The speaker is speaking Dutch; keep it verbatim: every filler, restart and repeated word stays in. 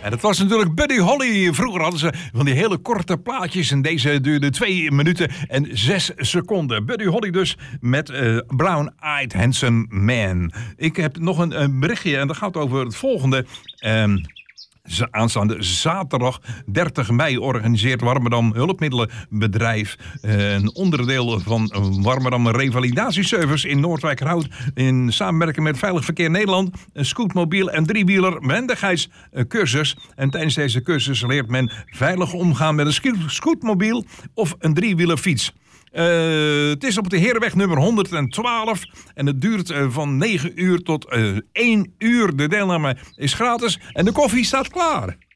En dat was natuurlijk Buddy Holly. Vroeger hadden ze van die hele korte plaatjes en deze duurde twee minuten en zes seconden. Buddy Holly dus met uh, Brown Eyed Handsome Man. Ik heb nog een, een berichtje en dat gaat over het volgende. Um, Aanstaande zaterdag dertig mei organiseert Warmerdam Hulpmiddelenbedrijf een onderdeel van Warmerdam Revalidatieservice in Noordwijkerhout in samenwerking met Veilig Verkeer Nederland een scootmobiel en driewieler behendigheidscursus. En tijdens deze cursus leert men veilig omgaan met een scootmobiel of een driewielerfiets. Uh, het is op de Herenweg nummer honderdtwaalf en het duurt uh, van negen uur tot uh, één uur. De deelname is gratis en de koffie staat klaar.